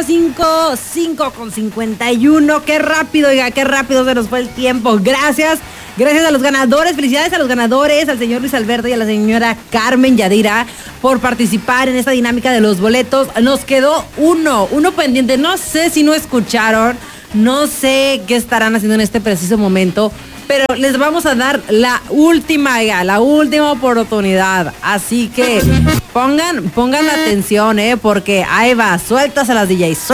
las 5:51. Qué rápido, oiga, qué rápido se nos fue el tiempo. Gracias a los ganadores, felicidades a los ganadores, al señor Luis Alberto y a la señora Carmen Yadira por participar en esta dinámica de los boletos. Nos quedó uno pendiente. No sé si no escucharon, no sé qué estarán haciendo en este preciso momento, pero les vamos a dar la última oportunidad. Así que pongan la atención, porque ahí va, suéltaselas, DJs.